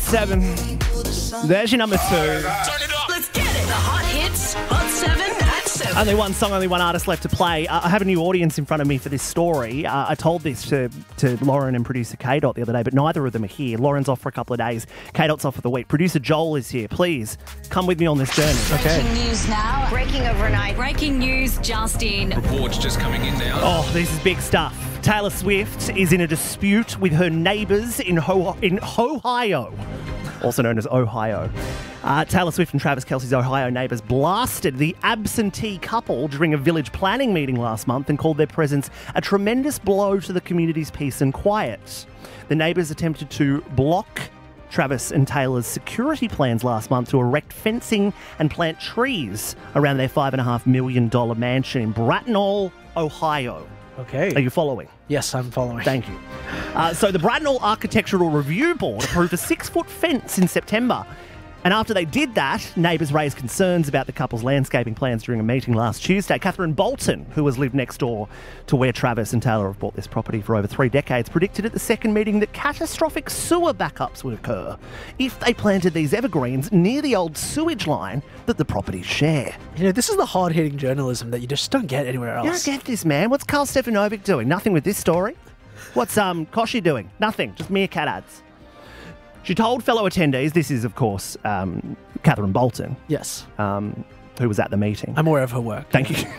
7. There's your number 2. Turn it up. Let's get it. The Hot Hits, Hot 7 at 7. Only one song, only one artist left to play. I have a new audience in front of me for this story. I told this to Lauren and producer K-Dot the other day, but neither of them are here. Lauren's off for a couple of days. K-Dot's off for the week. Producer Joel is here. Please, come with me on this journey. Breaking news now. Breaking overnight. Breaking news just in. Reports just coming in now. Oh, this is big stuff. Taylor Swift is in a dispute with her neighbours in Ohio, also known as Ohio. Taylor Swift and Travis Kelce's Ohio neighbours blasted the absentee couple during a village planning meeting last month and called their presence a tremendous blow to the community's peace and quiet. The neighbours attempted to block Travis and Taylor's security plans last month to erect fencing and plant trees around their $5.5 million mansion in Bracknell, Ohio. Okay. Are you following? Yes, I'm following. Thank you. So the Bracknell Architectural Review Board approved a 6-foot fence in September. And after they did that, neighbours raised concerns about the couple's landscaping plans during a meeting last Tuesday. Catherine Bolton, who has lived next door to where Travis and Taylor have bought this property for over 3 decades, predicted at the second meeting that catastrophic sewer backups would occur if they planted these evergreens near the old sewage line that the properties share. You know, this is the hard-hitting journalism that you just don't get anywhere else. You don't get this, man. What's Carl Stefanovic doing? Nothing with this story. What's Koshy doing? Nothing. Just meerkat ads. She told fellow attendees, this is, of course, Catherine Bolton, Yes. who was at the meeting. I'm aware of her work. Thank you.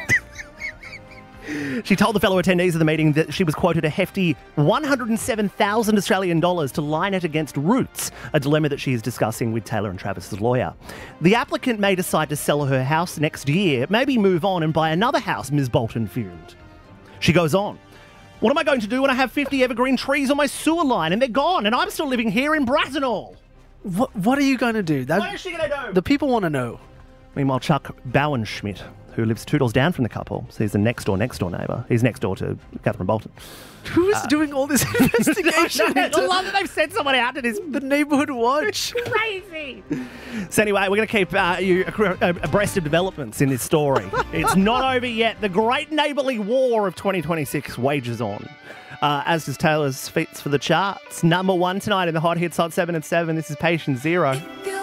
She told the fellow attendees of the meeting that she was quoted a hefty 107,000 Australian dollars to line it against Roots, a dilemma that she is discussing with Taylor and Travis's lawyer. The applicant may decide to sell her house next year, maybe move on and buy another house, Ms. Bolton fumed. She goes on. What am I going to do when I have 50 evergreen trees on my sewer line and they're gone and I'm still living here in Bracknell? What are you going to do? What is she going to do? The people want to know. Meanwhile, Chuck Bowenschmidt, who lives 2 doors down from the couple, so he's the next door neighbour. He's next door to Catherine Bolton. Who is doing all this investigation? I love that they've sent someone out to this. The neighborhood watch. Crazy. So anyway, we're going to keep you abreast of developments in this story. It's not over yet. The great neighbourly war of 2026 wages on. As does Taylor's feats for the charts. Number 1 tonight in the Hot Hits Hot 7 at 7. This is Patient Zero.